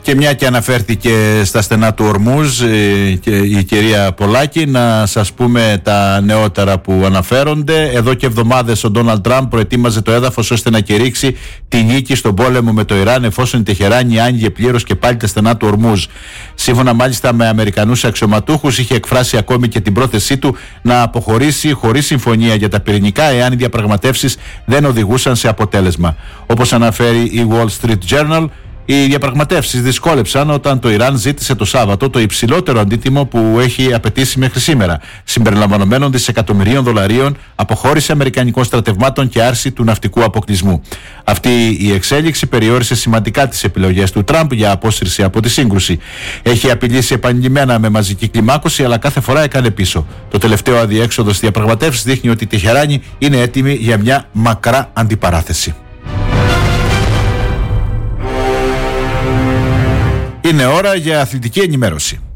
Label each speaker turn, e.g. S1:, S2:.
S1: Και μια και αναφέρθηκε στα στενά του Ορμούζ και η κυρία Πολάκη, να σας πούμε τα νεότερα που αναφέρονται. Εδώ και εβδομάδες ο Ντόναλντ Τραμπ προετοίμαζε το έδαφος ώστε να κηρύξει τη νίκη στον πόλεμο με το Ιράν, εφόσον η Τεχεράνη άνοιγε πλήρως και πάλι τα στενά του Ορμούζ. Σύμφωνα μάλιστα με Αμερικανούς αξιωματούχους, είχε εκφράσει ακόμη και την πρόθεσή του να αποχωρήσει χωρίς συμφωνία για τα πυρηνικά, εάν οι διαπραγματεύσεις δεν οδηγούσαν σε αποτέλεσμα. Όπως αναφέρει η Wall Street Journal, οι διαπραγματεύσεις δυσκόλεψαν όταν το Ιράν ζήτησε το Σάββατο το υψηλότερο αντίτιμο που έχει απαιτήσει μέχρι σήμερα, συμπεριλαμβανομένων δισεκατομμυρίων δολαρίων, αποχώρηση αμερικανικών στρατευμάτων και άρση του ναυτικού αποκλεισμού. Αυτή η εξέλιξη περιόρισε σημαντικά τις επιλογές του Τραμπ για απόσυρση από τη σύγκρουση. Έχει απειλήσει επανειλημμένα με μαζική κλιμάκωση, αλλά κάθε φορά έκανε πίσω. Το τελευταίο αδιέξοδο στις διαπραγματεύσεις δείχνει ότι η Τεχεράνη είναι έτοιμη για μια μακρά αντιπαράθεση. Είναι ώρα για αθλητική ενημέρωση.